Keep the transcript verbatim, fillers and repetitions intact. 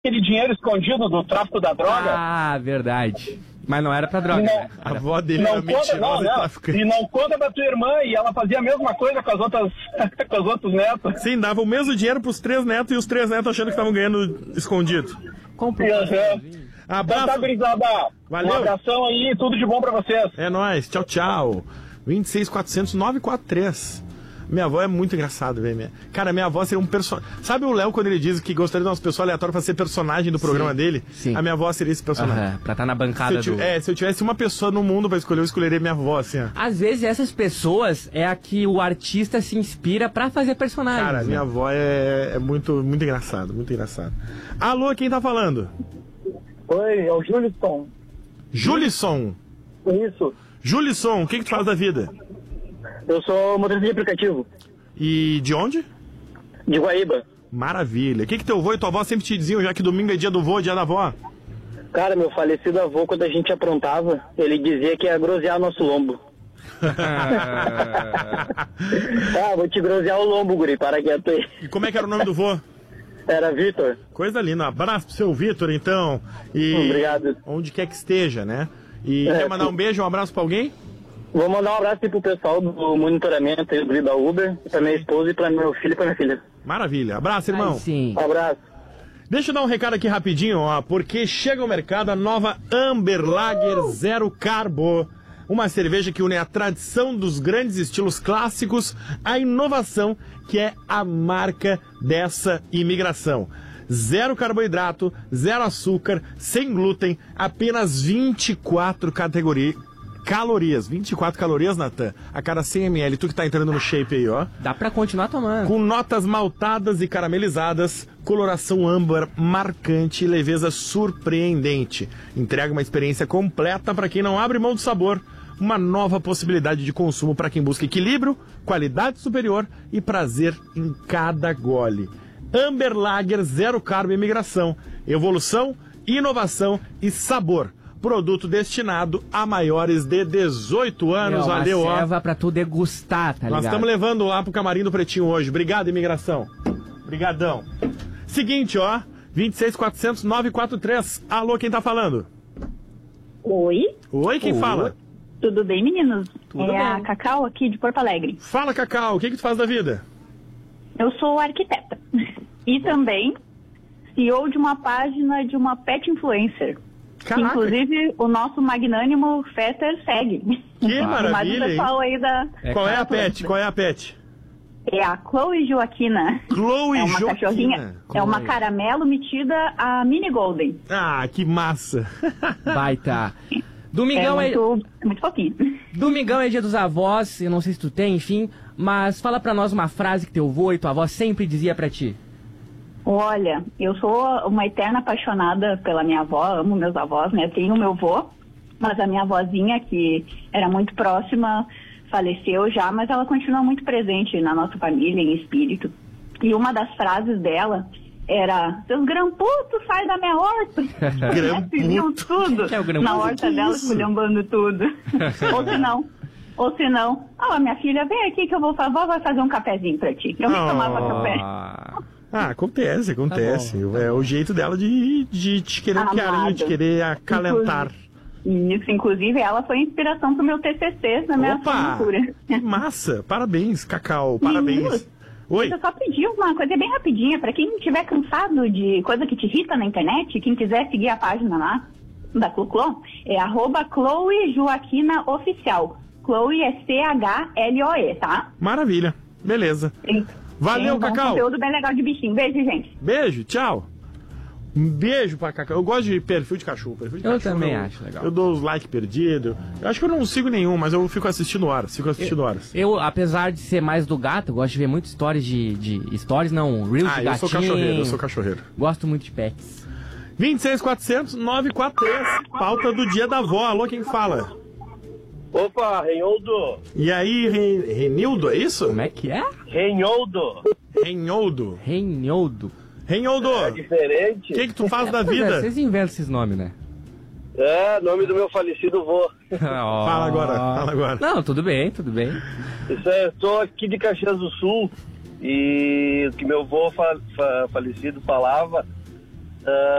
aquele dinheiro escondido do tráfico da droga. Ah, verdade. Mas não era pra droga, Não, né? A avó dele não era conta, mentirosa não, e não. traficante. E não conta da tua irmã, e ela fazia a mesma coisa com as outras, com os outros netos. Sim, dava o mesmo dinheiro pros três netos e os três netos achando que estavam ganhando escondido. Complicado. Uhum. Abraço. Então tá, gurizada. Valeu. Um abração aí, tudo de bom pra vocês. É nóis, tchau, tchau. vinte e seis, quatrocentos, novecentos e quarenta e três. Minha avó é muito engraçada, velho. Minha... Cara, minha avó seria um personagem. Sabe o Léo quando ele diz que gostaria de umas pessoas aleatórias pra ser personagem do programa Sim, dele? sim. A minha avó seria esse personagem. Aham, pra estar na Se bancada eu, tiv- do... É, se eu tivesse uma pessoa no mundo pra escolher, eu escolheria minha avó, assim, ó. Às vezes essas pessoas é a que o artista se inspira pra fazer personagens. Cara, né? minha avó é, é muito, muito engraçado, muito engraçado. Alô, quem tá falando? Oi, é o Julisson. Julisson. Isso. Julisson, o que que tu faz da vida? Eu sou motorista de aplicativo, E de onde? de Guaíba. Maravilha. O que que teu avô e tua avó sempre te diziam, já que domingo é dia do vô, dia da avó? Cara, meu falecido avô, quando a gente aprontava, ele dizia que ia grosear nosso lombo. Ah, vou te grosear o lombo, guri, para quieto aí. E como é que era o nome do vô? Era Vitor. Coisa linda. Um abraço pro seu Vitor, então. E Obrigado. onde quer que esteja, né? E É, quer mandar sim. um beijo, um abraço pra alguém? Vou mandar um abraço aí pro pessoal do monitoramento aí do da Uber, pra minha esposa e pra meu filho e pra minha filha. Maravilha. Abraço, irmão. Aí sim. Um abraço. Deixa eu dar um recado aqui rapidinho, ó, porque chega ao mercado a nova Amber Lager Zero Carbo. Uma cerveja que une a tradição dos grandes estilos clássicos à inovação que é a marca dessa imigração. Zero carboidrato, zero açúcar, sem glúten, apenas vinte e quatro categorias. Calorias, vinte e quatro calorias, Natan, a cada cem mililitros. Tu que tá entrando no shape aí, ó. Dá pra continuar tomando. Com notas maltadas e caramelizadas, coloração âmbar marcante e leveza surpreendente. Entrega uma experiência completa para quem não abre mão do sabor. Uma nova possibilidade de consumo para quem busca equilíbrio, qualidade superior e prazer em cada gole. Amber Lager Zero Carbo Imigração. Evolução, inovação e sabor. Produto destinado a maiores de dezoito anos. Meu, Valeu, uma ó. serva pra tu degustar, tá Nós ligado? estamos levando lá pro camarim do Pretinho hoje. Obrigado, imigração. Obrigadão. Seguinte, ó. vinte e seis, quatrocentos, novecentos e quarenta e três. Alô, quem tá falando? Oi, Oi, quem Oi. fala? tudo bem, meninos? Tudo é bem. a Cacau aqui de Porto Alegre. Fala, Cacau. O que que tu faz da vida? Eu sou arquiteta e também C E O de uma página de uma pet influencer. Que, Caraca. inclusive, o nosso magnânimo Fetter segue. Que Mas maravilha, o pessoal aí da... É Qual é a claro. pet? Qual é a pet? É a Chloe Joaquina. Chloe É uma Joaquina. cachorrinha. É uma Chloe. caramelo metida a mini golden. Ah, que massa. Baita. É Domingão é, muito, é muito fofinho. Domingão é dia dos avós, eu não sei se tu tem, enfim, mas fala pra nós uma frase que teu avô e tua avó sempre dizia pra ti. Olha, eu sou uma eterna apaixonada pela minha avó, amo meus avós, né? Tenho meu avô, mas a minha avózinha, que era muito próxima, faleceu já, mas ela continua muito presente na nossa família, em espírito. E uma das frases dela era: seus gramputos, sai da minha horta. Gramputo? Viviam tudo Que é o gramputo? na horta Que dela, isso? esculhambando tudo. Ou se não, ou se não, ah, minha filha, vem aqui que eu vou fazer, vai fazer um cafezinho pra ti. Eu nem Oh. tomava café. Ah, Ah, acontece, acontece. Tá bom. É o jeito dela de, de te querer Amado. carinho, de querer acalentar. Isso, inclusive ela foi inspiração pro meu T C C na minha Opa! formatura. Que massa! Parabéns, Cacau, parabéns. Isso. Oi? Eu só pedi uma coisa bem rapidinha, pra quem estiver cansado de coisa que te irrita na internet, quem quiser seguir a página lá da Cluclon, é arroba Chloe Joaquina Oficial. Chloe é C H L O E, tá? Maravilha. Beleza. Tem- Valeu, tem um bom Cacau. conteúdo bem legal de bichinho. Beijo, gente. Beijo, tchau. Um beijo pra Cacau. Eu gosto de perfil de cachorro. Perfil de Eu cachorro, também acho legal. Eu dou os likes perdidos. Eu acho que eu não sigo nenhum, mas eu fico assistindo horas. Fico assistindo horas. eu, apesar de ser mais do gato, eu gosto de ver muito stories de, de... Stories não, reels Ah, de eu sou gatinho. cachorreiro, eu sou cachorreiro. Gosto muito de pets. vinte e seis, quatrocentos, novecentos e quarenta e três. Pauta do dia da avó. Alô, quem fala? Opa, Renholdo. E aí, Re... Renildo, é isso? Como é que é? Renholdo. Renholdo. Reinoldo. Renholdo, o Diferente? que que tu faz da Pois é, vida? vocês inventam esses nomes, né? É, nome do meu falecido vô. Fala agora, fala agora. Não, tudo bem, tudo bem. Isso é, eu tô aqui de Caxias do Sul e o que meu vô fa fa falecido falava Uh,